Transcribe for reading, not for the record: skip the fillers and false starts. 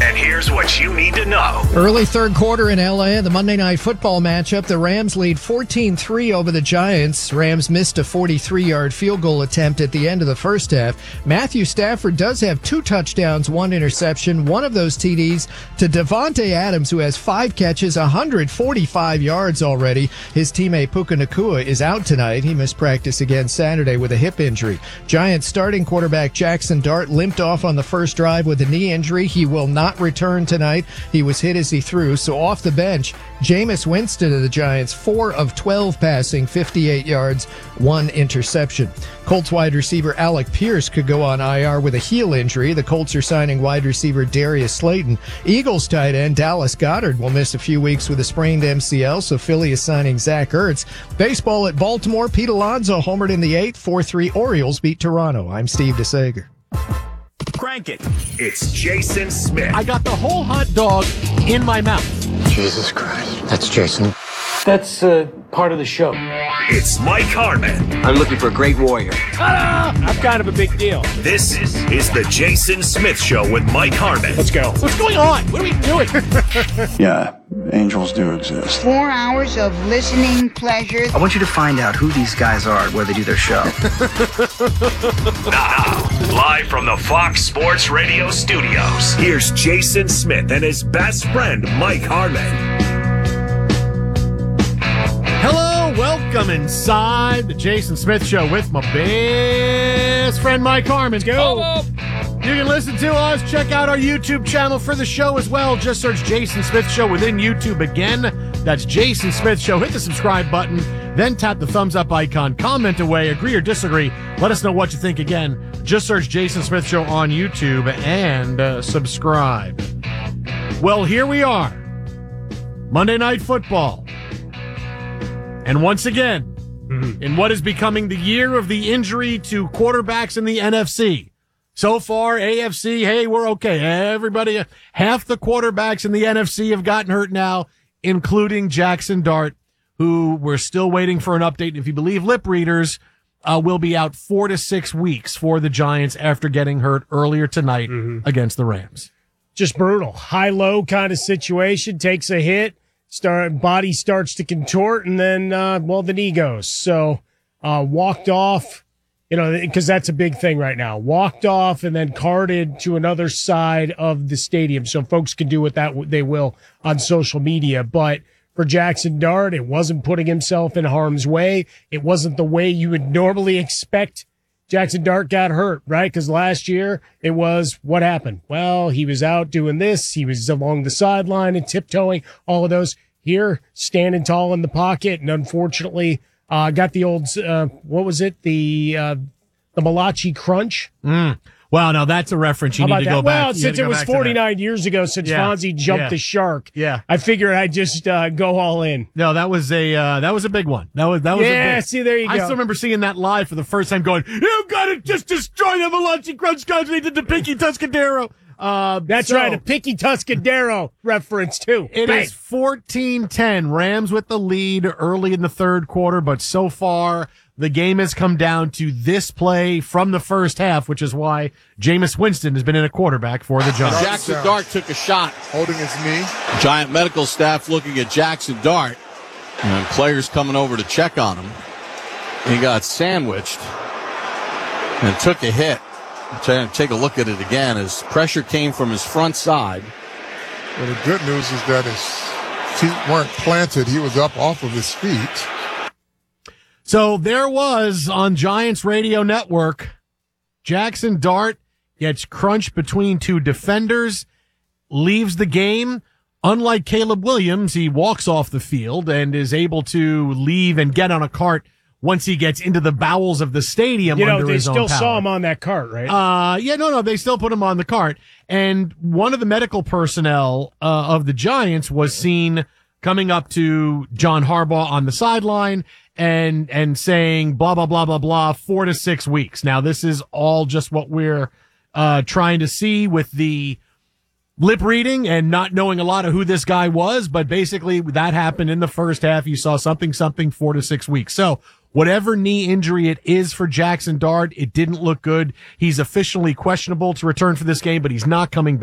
And here's what you need to know. Early third quarter in L.A., the Monday Night Football matchup. The Rams lead 14-3 over the Giants. Rams missed a 43-yard field goal attempt at the end of the first half. Matthew Stafford does have 2 touchdowns, 1 interception. One of those TDs to Devontae Adams, who has 5 catches, 145 yards already. His teammate Puka Nacua is out tonight. He missed practice again Saturday with a hip injury. Giants starting quarterback Jackson Dart limped off on the first drive with a knee injury. He will not return tonight. He was hit as he threw. So off the bench, Jameis Winston of the Giants, 4 of 12 passing, 58 yards, 1 interception. Colts wide receiver Alec Pierce could go on IR with a heel injury. The Colts are signing wide receiver Darius Slayton. Eagles tight end Dallas Goedert will miss a few weeks with a sprained MCL, so Philly is signing Zach Ertz. Baseball at Baltimore, Pete Alonso homered in the 8th, 4-3 Orioles beat Toronto. I'm Steve DeSager. Crank it. It's Jason Smith. I got the whole hot dog in my mouth. Jesus Christ. That's Jason. That's part of the show. It's Mike Harmon. I'm looking for a great warrior. Ta-da! I'm kind of a big deal. This is the Jason Smith Show with Mike Harmon. Let's go. What's going on? What are we doing? Yeah, angels do exist. 4 hours of listening pleasure. I want you to find out who these guys are where they do their show. Now, live from the Fox Sports Radio studios, here's Jason Smith and his best friend, Mike Harmon. Hello, welcome inside the Jason Smith Show with my best friend Mike Harmon. Go. You can listen to us, check out our YouTube channel for the show as well. Just search Jason Smith Show within YouTube again. That's Jason Smith Show. Hit the subscribe button, then tap the thumbs up icon. Comment away, agree or disagree. Let us know what you think again. Just search Jason Smith Show on YouTube and subscribe. Well, here we are. Monday Night Football. And once again, in what is becoming the year of the injury to quarterbacks in the NFC. So far, AFC, hey, we're okay. Everybody, half the quarterbacks in the NFC have gotten hurt now, including Jackson Dart, who we're still waiting for an update. If you believe lip readers, will be out 4 to 6 weeks for the Giants after getting hurt earlier tonight against the Rams. Just brutal. High-low kind of situation. Takes a hit. Body starts to contort, and then, the knee goes. So, walked off, because that's a big thing right now. Walked off and then carted to another side of the stadium. So folks can do what they will on social media. But for Jackson Dart, it wasn't putting himself in harm's way. It wasn't the way you would normally expect Jackson Dart got hurt, right? Because last year it was, what happened? Well, he was out doing this. He was along the sideline and tiptoeing, all of those. Here, standing tall in the pocket, and unfortunately, got the old, what was it? The Malachi Crunch. Wow, now that's a reference you need to go back. Well, since it was 49 years ago since Fonzie jumped the shark, I figured I'd just go all in. No, that was a big one. That was a big. See, there you go. I still remember seeing that live for the first time, going, "You gotta just destroy the Malachi Crunch guys. They did the Pinky Tuscadero." That's right, a Pinky Tuscadero reference too. It is 14-10. Rams with the lead early in the third quarter, but so far the game has come down to this play from the first half, which is why Jameis Winston has been in a quarterback for the Giants. Jackson Dart took a shot, Holding his knee. Giant medical staff looking at Jackson Dart, and players coming over to check on him. He got sandwiched and took a hit. Take a look at it again as pressure came from his front side. Well, the good news is that his feet weren't planted. He was up off of his feet. So there was on Giants Radio Network, Jackson Dart gets crunched between 2 defenders, leaves the game. Unlike Caleb Williams, he walks off the field and is able to leave and get on a cart once he gets into the bowels of the stadium under his own power. They still saw him on that cart, right? They still put him on the cart. And one of the medical personnel of the Giants was seen coming up to John Harbaugh on the sideline and saying blah, blah, blah, blah, blah, 4 to 6 weeks. Now, this is all just what we're trying to see with the lip reading and not knowing a lot of who this guy was, but basically that happened in the first half. You saw something 4 to 6 weeks. So whatever knee injury it is for Jackson Dart, it didn't look good. He's officially questionable to return for this game, but he's not coming back.